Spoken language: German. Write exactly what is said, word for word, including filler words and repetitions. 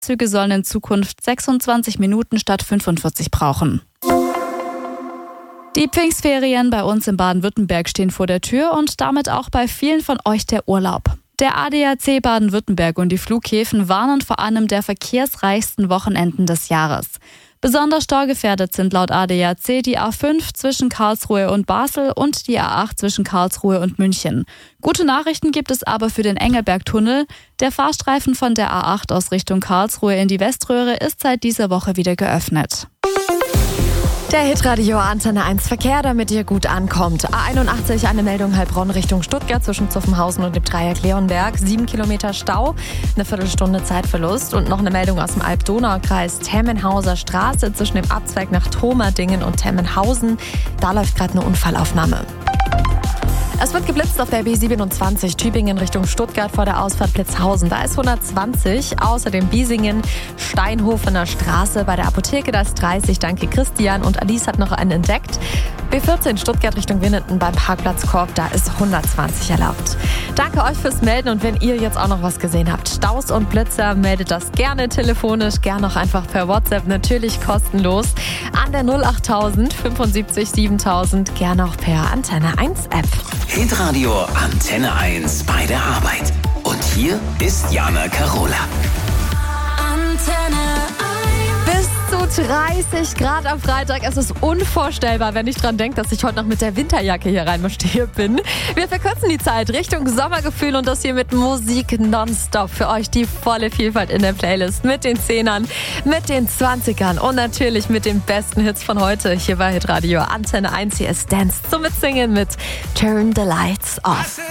Züge sollen in Zukunft sechsundzwanzig Minuten statt fünfundvierzig brauchen. Die Pfingstferien bei uns in Baden-Württemberg stehen vor der Tür und damit auch bei vielen von euch der Urlaub. Der A D A C Baden-Württemberg und die Flughäfen warnen vor einem der verkehrsreichsten Wochenenden des Jahres. Besonders staugefährdet sind laut A D A C die A fünf zwischen Karlsruhe und Basel und die A acht zwischen Karlsruhe und München. Gute Nachrichten gibt es aber für den Engelberg-Tunnel. Der Fahrstreifen von der A acht aus Richtung Karlsruhe in die Weströhre ist seit dieser Woche wieder geöffnet. Der Hitradio Antenne eins Verkehr, damit ihr gut ankommt. A einundachtzig, eine Meldung Heilbronn Richtung Stuttgart zwischen Zuffenhausen und dem Dreieck Leonberg. Sieben Kilometer Stau, eine Viertelstunde Zeitverlust. Und noch eine Meldung aus dem Alb-Donau-Kreis. Temmenhauser Straße zwischen dem Abzweig nach Thomerdingen und Temmenhausen. Da läuft gerade eine Unfallaufnahme. Es wird geblitzt auf der B siebenundzwanzig Tübingen Richtung Stuttgart vor der Ausfahrt Blitzhausen. Da ist hundertzwanzig. Außerdem Biesingen, Steinhofener Straße bei der Apotheke, da ist dreißig. Danke Christian. Und Alice hat noch einen entdeckt. B vierzehn Stuttgart Richtung Winnenden beim Parkplatz Korb, da ist hundertzwanzig erlaubt. Danke euch fürs Melden und wenn ihr jetzt auch noch was gesehen habt, Staus und Blitzer, meldet das gerne telefonisch, gerne auch einfach per WhatsApp, natürlich kostenlos, an der null achttausend fünfundsiebzig siebentausend, gerne auch per Antenne eins App. Hitradio Antenne eins bei der Arbeit. Und hier ist Jana Carola. Antenne Bis zu dreißig Grad am Freitag. Es ist unvorstellbar, wenn ich dran denke, dass ich heute noch mit der Winterjacke hier reinmarschiert bin. Wir verkürzen die Zeit Richtung Sommergefühl und das hier mit Musik nonstop. Für euch die volle Vielfalt in der Playlist. Mit den Zehnern, mit den Zwanzigern und natürlich mit den besten Hits von heute. Hier bei Hitradio Antenne eins. Hier ist Dance zum Mitsingen mit Turn the Lights Off.